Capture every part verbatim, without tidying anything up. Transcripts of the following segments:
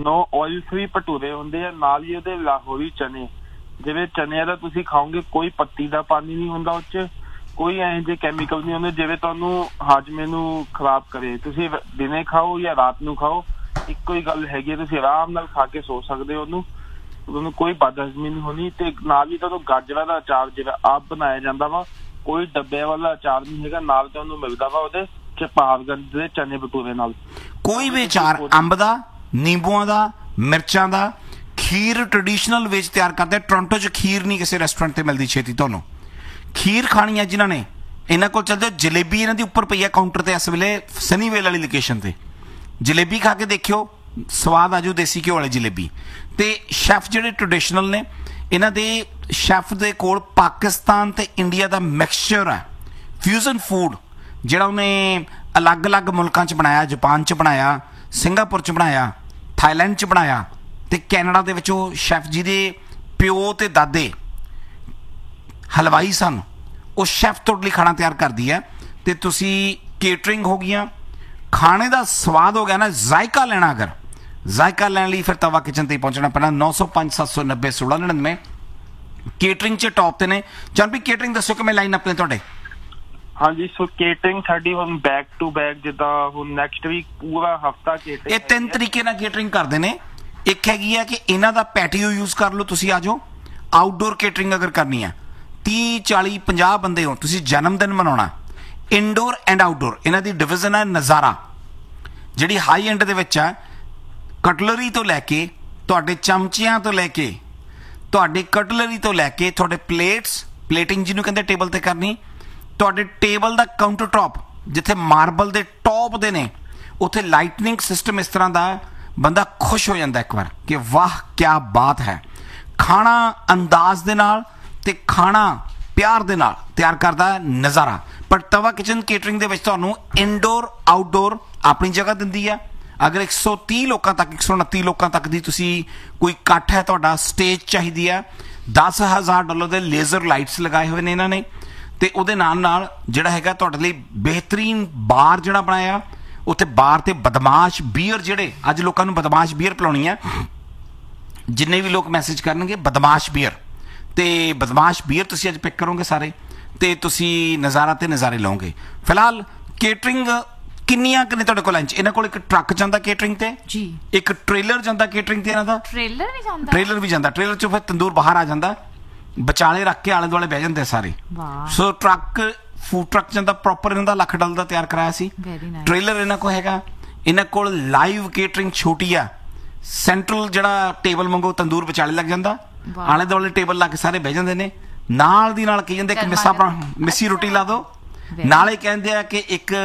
ਨੋ oil free bhature ਹੁੰਦੇ ਆ, ਨਾਲ ਹੀ ਉਹਦੇ ਲਾਹੌਰੀ ਚਨੇ, ਜਿਵੇਂ ਚਨਿਆਂ ਦਾ ਤੁਸੀਂ ਖਾਓਗੇ ਕੋਈ ਪੱਤੀ ਦਾ ਪਾਣੀ ਨਹੀਂ ਹੁੰਦਾ ਉਹ 'ਚ, ਕੋਈ ਇਹੋ ਜਿਹੇ ਕੈਮੀਕਲ ਨਹੀਂ ਹੁੰਦੇ ਜਿਵੇਂ ਤੁਹਾਨੂੰ ਹਾਜ਼ਮੇ ਨੂੰ ਖਰਾਬ ਕਰੇ। ਤੁਸੀਂ ਦਿਨੇ ਖਾਓ ਜਾਂ ਰਾਤ ਨੂੰ ਖਾਓ, ਇੱਕੋ ਹੀ ਗੱਲ ਹੈਗੀ ਹੈ, ਤੁਸੀਂ ਆਰਾਮ ਨਾਲ ਖਾ ਕੇ ਸੋ ਸਕਦੇ ਹੋ ਉਹਨੂੰ, ਤੁਹਾਨੂੰ ਕੋਈ ਬਦਹਜ਼ਮੀ ਨਹੀਂ ਹੋਣੀ। ਤੇ ਨਾਲ ਹੀ ਤੁਹਾਨੂੰ ਗਾਜਰਾਂ ਦਾ ਅਚਾਰ ਜਿਹੜਾ ਆਪ ਬਣਾਇਆ ਜਾਂਦਾ ਵਾ, ਕੋਈ ਡੱਬੇ ਵਾਲਾ ਅਚਾਰ ਨਹੀਂ ਹੈਗਾ, ਨਾਲ ਤੁਹਾਨੂੰ ਮਿਲਦਾ ਵਾ ਉਹਦੇ ਚਪਾਵਗੰਜ ਦੇ ਚਨੇ ਭਟੂਰੇ ਨਾਲ। ਕੋਈ ਵੀ ਅਚਾਰ ਅੰਬ ਦਾ, ਨਿੰਬੂਆਂ ਦਾ, ਮਿਰਚਾਂ ਦਾ, ਖੀਰ ਟ੍ਰੈਡੀਸ਼ਨਲ ਵੇਚ ਤਿਆਰ ਕਰਦੇ। ਟੋਰਾਂਟੋ 'ਚ ਖੀਰ ਨਹੀਂ ਕਿਸੇ ਰੈਸਟੋਰੈਂਟ ਤੇ ਮਿਲਦੀ ਛੇਤੀ। ਤੁਹਾਨੂੰ ਖੀਰ ਖਾਣੀ ਹੈ ਜਿਨ੍ਹਾਂ ਨੇ, ਇਹਨਾਂ ਕੋਲ ਚੱਲ ਜਾਓ। ਜਲੇਬੀ ਇਹਨਾਂ ਦੀ ਉੱਪਰ ਪਈ ਹੈ ਕਾਊਂਟਰ ਤੇ ਇਸ ਵੇਲੇ, ਸਨੀਵੇਲ ਵਾਲੀ ਲੋਕੇਸ਼ਨ ਤੇ। ਜਲੇਬੀ ਖਾ ਕੇ ਦੇਖਿਓ, ਸਵਾਦ ਆਜੂ ਦੇਸੀ ਘਿਓ ਵਾਲੀ ਜਲੇਬੀ। ਤੇ ਸ਼ੈਫ ਜਿਹੜੇ ਟ੍ਰੈਡੀਸ਼ਨਲ ਨੇ, ਇਹਨਾਂ ਦੇ ਸ਼ੈਫ ਦੇ ਕੋਲ ਪਾਕਿਸਤਾਨ ਤੇ ਇੰਡੀਆ ਦਾ ਮਿਕਸਚਰ ਹੈ, ਫਿਊਜ਼ਨ ਫੂਡ, ਜਿਹੜਾ ਉਹਨੇ ਅਲੱਗ-ਅਲੱਗ ਮੁਲਕਾਂ 'ਚ ਬਣਾਇਆ। ਜਾਪਾਨ 'ਚ ਬਣਾਇਆ, ਸਿੰਗਾਪੁਰ 'ਚ ਬਣਾਇਆ, ਥਾਈਲੈਂਡ 'ਚ ਬਣਾਇਆ, ਤੇ ਕੈਨੇਡਾ ਦੇ ਵਿੱਚ ਉਹ ਸ਼ੈਫ ਜੀ ਦੇ ਪਿਓ ਤੇ ਦਾਦੇ ਹਲਵਾਈ ਸਨ। ਉਹ ਸ਼ੈਫ ਤੁਹਾਡੇ ਲਈ ਖਾਣਾ ਤਿਆਰ ਕਰਦੀ ਹੈ। ਤੇ ਤੁਸੀਂ ਕੇਟਰਿੰਗ ਹੋ ਗਈਆਂ, ਖਾਣੇ ਦਾ ਸਵਾਦ ਹੋ ਗਿਆ ਨਾ, ਜ਼ਾਇਕਾ ਲੈਣਾ, ਅਗਰ ਜ਼ਾਇਕਾ ਲੈਣ ਲਈ ਫਿਰ ਤਵਾ ਕਿਚਨ ਤੇ ਪਹੁੰਚਣਾ ਪੈਣਾ। ਨੌ ਸੌ ਪੰਜ ਸੱਤ ਸੌ ਨੱਬੇ ਸੋਲਾਂ ਨੜਿਨਵੇਂ ਕੇਟਰਿੰਗ 'ਚ ਟੌਪ ਤੇ ਨੇ। ਚੰਪੀ ਕੇਟਰਿੰਗ ਦੱਸੋ ਕਿਵੇਂ ਲਾਈਨ ਅਪ ਨੇ ਤੁਹਾਡੇ? ਹਾਂਜੀ, ਸੋ ਕੇਟਰਿੰਗ ਸਾਡੀ ਹੁਣ ਬੈਕ ਟੂ ਬੈਕ, ਜਿੱਦਾਂ ਹੁਣ ਨੈਕਸਟ ਵੀਕ ਪੂਰਾ ਹਫਤਾ ਕੇਟਰਿੰਗ। ਇਹ ਤਿੰਨ ਤਰੀਕੇ ਨਾਲ ਕੇਟਰਿੰਗ ਕਰਦੇ ਨੇ। ਇੱਕ ਹੈਗੀ ਹੈ ਕਿ ਇਹਨਾਂ ਦਾ ਪੈਟੀਓ ਯੂਜ਼ ਕਰ ਲਓ, ਤੁਸੀਂ ਆ ਜਾਓ। ਆਊਟਡੋਰ ਕੇਟਰਿੰਗ ਅਗਰ ਕਰਨੀ ਹੈ, ਤੀਹ ਚਾਲੀ ਪੰਜਾਹ ਬੰਦੇ ਹੋ, ਤੁਸੀਂ ਜਨਮ ਦਿਨ ਮਨਾਉਣਾ, ਇਨਡੋਰ ਐਂਡ ਆਊਟਡੋਰ ਇਹਨਾਂ ਦੀ ਡਿਵੀਜ਼ਨ ਹੈ। ਨਜ਼ਾਰਾ ਜਿਹੜੀ ਹਾਈ ਐਂਡ ਦੇ ਵਿੱਚ ਹੈ, ਕਟਲਰੀ ਤੋਂ ਲੈ ਕੇ ਤੁਹਾਡੇ ਚਮਚਿਆਂ ਤੋਂ ਲੈ ਕੇ ਤੁਹਾਡੇ ਕਟਲਰੀ ਤੋਂ ਲੈ ਕੇ ਤੁਹਾਡੇ ਪਲੇਟਸ, ਪਲੇਟਿੰਗ ਜਿਹਨੂੰ ਕਹਿੰਦੇ ਟੇਬਲ ਤੇ ਕਰਨੀ, ਤੁਹਾਡੇ ਟੇਬਲ ਦਾ ਕਾਊਂਟਰ ਟੌਪ ਜਿੱਥੇ ਮਾਰਬਲ ਦੇ ਟੌਪ ਦੇ ਨੇ, ਉੱਥੇ ਲਾਈਟਨਿੰਗ ਸਿਸਟਮ ਇਸ ਤਰ੍ਹਾਂ ਦਾ, ਬੰਦਾ ਖੁਸ਼ ਹੋ ਜਾਂਦਾ ਇੱਕ ਵਾਰ ਕਿ ਵਾਹ ਕਿਆ ਬਾਤ ਹੈ। ਖਾਣਾ ਅੰਦਾਜ਼ ਦੇ ਨਾਲ ਤੇ ਖਾਣਾ ਪਿਆਰ ਦੇ ਨਾਲ ਤਿਆਰ ਕਰਦਾ ਨਜ਼ਾਰਾ। ਪਰ ਤਵਾ ਕਿਚਨ ਕੇਟਰਿੰਗ ਦੇ ਵਿੱਚ ਤੁਹਾਨੂੰ ਇਨਡੋਰ ਆਊਟਡੋਰ ਆਪਣੀ ਜਗ੍ਹਾ ਦਿੰਦੀ ਹੈ। ਅਗਰ ਇੱਕ ਸੌ ਤੀਹ ਲੋਕਾਂ ਤੱਕ, ਇੱਕ ਸੌ ਉਨੱਤੀ ਲੋਕਾਂ ਤੱਕ ਦੀ ਤੁਸੀਂ ਕੋਈ ਇਕੱਠ ਹੈ, ਤੁਹਾਡਾ ਸਟੇਜ ਚਾਹੀਦੀ ਹੈ, ਦਸ ਹਜ਼ਾਰ ਡਾਲਰ ਦੇ ਲੇਜ਼ਰ ਲਾਈਟਸ ਲਗਾਏ ਹੋਏ ਨੇ ਇਹਨਾਂ ਨੇ। ਤੇ ਉਹਦੇ ਨਾਲ ਨਾਲ ਜਿਹੜਾ ਹੈਗਾ ਤੁਹਾਡੇ ਲਈ ਬਿਹਤਰੀਨ ਬਾਰ ਜਿਹੜਾ ਬਣਾਇਆ, ਉੱਥੇ ਬਾਰ ਤੇ ਬਦਮਾਸ਼ ਬੀਅਰ, ਜਿਹੜੇ ਅੱਜ ਲੋਕਾਂ ਨੂੰ ਬਦਮਾਸ਼ ਬੀਅਰ ਪਿਲਾਉਣੀ ਹੈ, ਜਿੰਨੇ ਵੀ ਲੋਕ ਮੈਸੇਜ ਕਰਨਗੇ ਬਦਮਾਸ਼ ਬੀਅਰ, ਤੇ ਬਦਮਾਸ਼ ਬੀਅਰ ਤੁਸੀਂ ਅੱਜ ਪਿਕ ਕਰੋਗੇ ਸਾਰੇ, ਤੇ ਤੁਸੀਂ ਨਜ਼ਾਰਾ ਤੇ ਨਜ਼ਾਰੇ ਲਓਗੇ। ਫਿਲਹਾਲ ਕੇਟਰਿੰਗ ਕਿੰਨੀਆਂ ਕੁ ਨੇ ਤੁਹਾਡੇ ਕੋਲ? ਇਹਨਾਂ ਕੋਲ ਇੱਕ ਟਰੱਕ ਜਾਂਦਾ ਕੇਟਰਿੰਗ ਤੇ ਜੀ, ਇੱਕ ਟ੍ਰੇਲਰ ਜਾਂਦਾ ਕੇਟਰਿੰਗ ਤੇ। ਇਹਨਾਂ ਦਾ ਟ੍ਰੇਲਰ ਵੀ ਜਾਂਦਾ, ਟ੍ਰੇਲਰ ਵੀ ਜਾਂਦਾ। ਟ੍ਰੇਲਰ ਚੋਂ ਫਿਰ ਤੰਦੂਰ ਬਾਹਰ ਆ ਜਾਂਦਾ, ਵਿਚਾਲੇ ਰੱਖ ਕੇ ਆਲੇ ਦੁਆਲੇ ਬਹਿ ਜਾਂਦੇ ਸਾਰੇ। ਸੋ ਟਰੱਕ, ਫੂਡ ਟਰੱਕ ਜਾਂਦਾ ਪ੍ਰੋਪਰ, ਇਹਨਾਂ ਦਾ ਲੱਖ ਡਾਲਰ ਦਾ ਤਿਆਰ ਕਰਾਇਆ ਸੀ। ਟ੍ਰੇਲਰ ਇਹਨਾਂ ਕੋਲ ਹੈਗਾ। ਇਹਨਾਂ ਕੋਲ ਲਾਈਵ ਕੇਟਰਿੰਗ ਛੋਟੀ ਆ, ਸੈਂਟਰਲ ਜਿਹੜਾ ਟੇਬਲ ਮੰਗੋ ਤੰਦੂਰ ਵਿਚਾਲੇ ਲੱਗ ਜਾਂਦਾ, ਆਲੇ ਦੁਆਲੇ ਟੇਬਲ ਲਾ ਕੇ ਸਾਰੇ ਬਹਿ ਜਾਂਦੇ ਨੇ। ਨਾਲ ਦੀ ਨਾਲ ਕੀ ਜਾਂਦੇ, ਇੱਕ ਮਿੱਸਾ ਮਿੱਸੀ ਰੋਟੀ ਲਾ ਦੋ, ਨਾਲੇ ਕਹਿੰਦੇ ਆ ਕਿ ਇੱਕ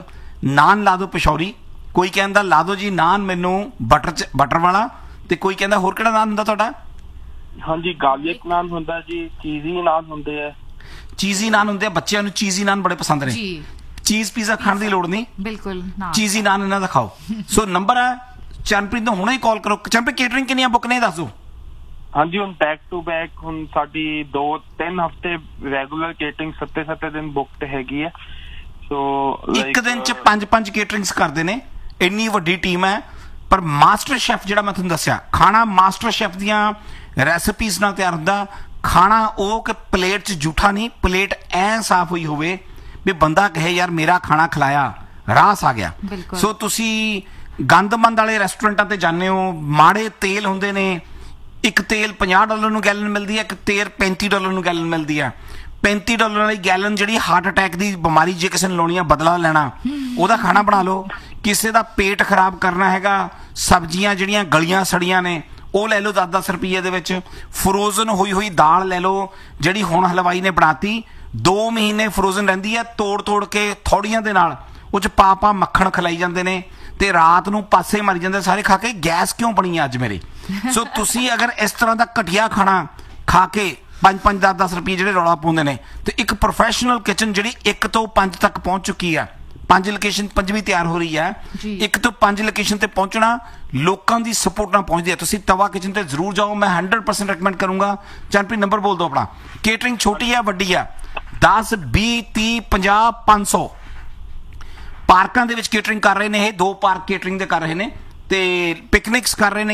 ਨਾਨ ਲਾ ਦੋ ਪਸ਼ੌਰੀ, ਕੋਈ ਕਹਿੰਦਾ ਲਾ ਦੋ ਜੀ ਨਾਨ ਮੈਨੂੰ ਬਟਰ ਚ ਬਟਰ ਵਾਲਾ, ਤੇ ਕੋਈ ਕਹਿੰਦਾ ਹੋਰ ਕਿਹੜਾ ਨਾਨ ਹੁੰਦਾ ਤੁਹਾਡਾ? ਹਾਂਜੀ, ਗਾਰਲਿਕ ਨਾਨ ਹੁੰਦਾ ਜੀ, ਚੀਜ਼ੀ ਨਾਨ ਹੁੰਦੇ ਆ। ਚੀਜ਼ੀ ਨਾਨ ਹੁੰਦੇ ਆ, ਬੱਚਿਆਂ ਨੂੰ ਚੀਜ਼ੀ ਨਾਨ ਬੜੇ ਪਸੰਦ ਨੇ। ਚੀਜ਼ ਪੀਜ਼ਾ ਖਾਣ ਦੀ ਲੋੜ ਨਹੀਂ, ਬਿਲਕੁਲ ਚੀਜ਼ੀ ਨਾਨ ਇਹਨਾਂ ਦਾ ਖਾਓ। ਸੋ ਨੰਬਰ ਹੈ ਚਰਨਪ੍ਰੀਤ ਨੂੰ ਹੁਣੇ ਹੀ ਕਾਲ ਕਰੋ। ਚਰਨਪ੍ਰੀਤ ਕੇਟਰਿੰਗ ਕਿੰਨੀਆਂ ਬੁੱਕ ਨੇ ਦੱਸ ਦਿਓ। ਹਾਂਜੀ, ਹੁਣ ਬੈਕ ਟੂ ਬੈਕ ਹੁਣ ਸਾਡੀ ਦੋ ਤਿੰਨ ਹਫ਼ਤੇ ਰੈਗੂਲਰ ਕੇਟਰਿੰਗ ਸੱਤੇ ਸੱਤੇ ਦਿਨ ਬੁੱਕਡ ਹੈਗੀ ਹੈ। ਸੋ ਇੱਕ ਦਿਨ ਚ ਪੰਜ ਪੰਜ ਕੇਟਰਿੰਗਸ ਕਰਦੇ ਨੇ, ਇੰਨੀ ਵੱਡੀ ਟੀਮ ਹੈ। ਪਰ ਮਾਸਟਰ ਸ਼ੈਫ ਜਿਹੜਾ ਮੈਂ ਤੁਹਾਨੂੰ ਦੱਸਿਆ, ਖਾਣਾ ਮਾਸਟਰ ਸ਼ੈਫ ਦੀਆਂ ਰੈਸਪੀਜ਼ ਨਾਲ ਤਿਆਰ ਹੁੰਦਾ। ਖਾਣਾ ਉਹ ਕਿ ਪਲੇਟ 'ਚ ਜੂਠਾ ਨਹੀਂ, ਪਲੇਟ ਐਂ ਸਾਫ਼ ਹੋਈ ਹੋਵੇ ਵੀ ਬੰਦਾ ਕਹੇ ਯਾਰ ਮੇਰਾ ਖਾਣਾ ਖਿਲਾਇਆ, ਰਾਸ ਆ ਗਿਆ। ਸੋ ਤੁਸੀਂ ਗੰਦਮੰਦ ਵਾਲੇ ਰੈਸਟੋਰੈਂਟਾਂ ਤੇ ਜਾਂਦੇ ਹੋ, ਮਾੜੇ ਤੇਲ ਹੁੰਦੇ ਨੇ, ਇੱਕ ਤੇਲ ਪੰਜਾਹ ਡਾਲਰ ਨੂੰ ਗੈਲਨ ਮਿਲਦੀ ਹੈ, ਇੱਕ ਤੇਲ ਪੈਂਤੀ ਡਾਲਰ ਨੂੰ ਗੈਲਨ ਮਿਲਦੀ ਹੈ। ਪੈਂਤੀ ਡਾਲਰ ਵਾਲੀ ਗੈਲਨ ਜਿਹੜੀ ਹਾਰਟ ਅਟੈਕ ਦੀ ਬਿਮਾਰੀ ਜੇ ਕਿਸੇ ਨੂੰ ਲਾਉਣੀ ਆ, ਬਦਲਾ ਲੈਣਾ, ਉਹਦਾ ਖਾਣਾ ਬਣਾ ਲਓ। ਕਿਸੇ ਦਾ ਪੇਟ ਖਰਾਬ ਕਰਨਾ ਹੈਗਾ, ਸਬਜ਼ੀਆਂ ਜਿਹੜੀਆਂ ਗਲੀਆਂ ਸੜੀਆਂ ਨੇ ਉਹ ਲੈ ਲਓ ਦਸ ਦਸ ਰੁਪਈਏ ਦੇ ਵਿੱਚ। ਫਰੋਜ਼ਨ ਹੋਈ ਹੋਈ ਦਾਲ ਲੈ ਲਓ, ਜਿਹੜੀ ਹੁਣ ਹਲਵਾਈ ਨੇ ਬਣਾਤੀ, ਦੋ ਮਹੀਨੇ ਫਰੋਜ਼ਨ ਰਹਿੰਦੀ ਹੈ, ਤੋੜ ਤੋੜ ਕੇ ਥੋੜੀਆਂ ਦੇ ਨਾਲ ਉਹ 'ਚ ਪਾ ਪਾ ਮੱਖਣ ਖਿਲਾਈ ਜਾਂਦੇ ਨੇ, ਤੇ ਰਾਤ ਨੂੰ ਪਾਸੇ ਮਰ ਜਾਂਦੇ ਸਾਰੇ ਖਾ ਕੇ। ਗੈਸ ਕਿਉਂ ਬਣੀ ਅੱਜ ਮੇਰੇ? ਸੋ ਤੁਸੀਂ ਅਗਰ ਇਸ ਤਰ੍ਹਾਂ ਦਾ ਘਟੀਆ ਖਾਣਾ ਖਾ ਕੇ ਪੰਜ ਪੰਜ ਦਸ ਦਸ ਰੁਪਏ ਜਿਹੜੇ ਰੌਲਾ ਪਾਉਂਦੇ ਨੇ, ਤੇ ਇੱਕ ਪ੍ਰੋਫੈਸ਼ਨਲ ਕਿਚਨ ਜਿਹੜੀ ਇੱਕ ਤੋਂ ਪੰਜ ਤੱਕ ਪਹੁੰਚ ਚੁੱਕੀ ਆ, ਪੰਜ ਲੋਕੇਸ਼ਨ, ਪੰਜਵੀਂ ਤਿਆਰ ਹੋ ਰਹੀ ਹੈ, ਇੱਕ ਤੋਂ ਪੰਜ ਲੋਕੇਸ਼ਨ ਤੇ ਪਹੁੰਚਣਾ ਲੋਕਾਂ ਦੀ ਸਪੋਰਟ ਨਾਲ ਪਹੁੰਚਦੀ ਹੈ। ਤੁਸੀਂ ਤਵਾ ਕਿਚਨ ਤੇ ਜ਼ਰੂਰ ਜਾਓ, ਮੈਂ ਹੰਡਰਡ ਪਰਸੈਂਟ ਰეკਮੈਂਡ ਕਰੂੰਗਾ। ਚਰਨਪ੍ਰੀਤ ਨੰਬਰ ਬੋਲ ਦਿਓ ਆਪਣਾ। ਕੇਟਰਿੰਗ ਛੋਟੀ ਆ ਵੱਡੀ ਆ, ਦਸ ਵੀਹ ਤੀਹ ਪੰਜਾਹ ਪੰਜ ਸੌ ਪਾਰਕਾਂ ਦੇ ਵਿੱਚ ਕੇਟਰਿੰਗ ਕਰ ਰਹੇ ਨੇ ਇਹ, ਦੋ ਪਾਰਕ ਕੇਟਰਿੰਗ ਦੇ ਕਰ ਰਹੇ ਨੇ, ਤੇ ਪਿਕਨਿਕਸ ਕਰ ਰਹੇ ਨੇ।